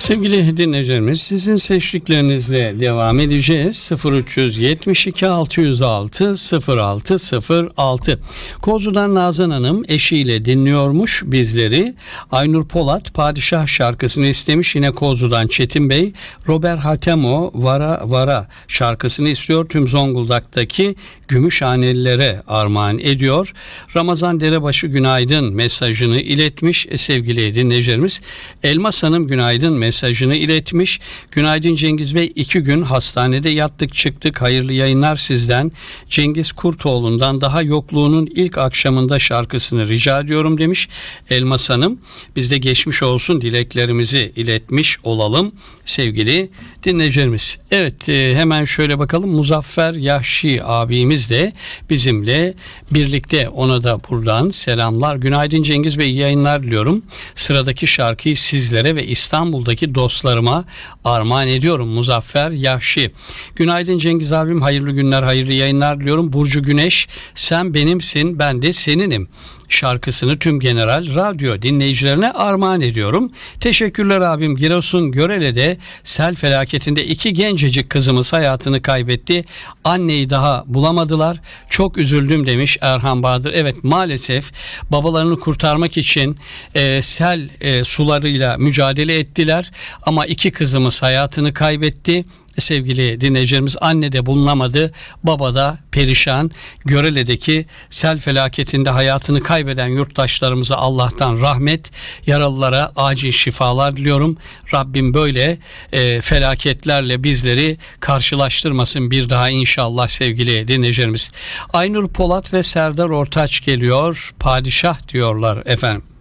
Sevgili dinleyicilerimiz, sizin seçtiklerinizle devam edeceğiz. 0372 606 0606. Kozu'dan Nazan Hanım eşiyle dinliyormuş bizleri. Aynur Polat Padişah şarkısını istemiş. Yine Kozu'dan Çetin Bey Robert Hatemo Vara Vara şarkısını istiyor. Tüm Zonguldak'taki Gümüşhanelilere armağan ediyor. Ramazan Derebaşı günaydın mesajını iletmiş sevgili dinleyicilerimiz. Elmas Hanım günaydın mesajını iletmiş. Günaydın Cengiz Bey, 2 gün hastanede yattık çıktık, hayırlı yayınlar sizden. Cengiz Kurtoğlu'ndan Daha Yokluğunun İlk Akşamında şarkısını rica ediyorum demiş Elmas Hanım. Biz de geçmiş olsun dileklerimizi iletmiş olalım sevgili dinleyicilerimiz. Evet, hemen şöyle bakalım. Muzaffer Yahşi abimiz de bizimle birlikte, ona da buradan selamlar. Günaydın Cengiz Bey, iyi yayınlar diliyorum. Sıradaki şarkıyı sizlere ve İstanbul'daki dostlarıma armağan ediyorum. Muzaffer Yahşi. Günaydın Cengiz abim, hayırlı günler, hayırlı yayınlar diliyorum. Burcu Güneş, sen benimsin, ben de seninim şarkısını tüm General Radyo dinleyicilerine armağan ediyorum. Teşekkürler abim. Giresun Görele'de sel felaketinde 2 gencecik kızımız hayatını kaybetti. Anneyi daha bulamadılar. Çok üzüldüm demiş Erhan Bahadır. Evet, maalesef babalarını kurtarmak için sel sularıyla mücadele ettiler. Ama 2 kızımız hayatını kaybetti. Sevgili dinleyicilerimiz, anne de bulunamadı, baba da perişan. Görele'deki sel felaketinde hayatını kaybeden yurttaşlarımıza Allah'tan rahmet, yaralılara acil şifalar diliyorum. Rabbim böyle felaketlerle bizleri karşılaştırmasın bir daha inşallah sevgili dinleyicilerimiz. Aynur Polat ve Serdar Ortaç geliyor. Padişah diyorlar efendim.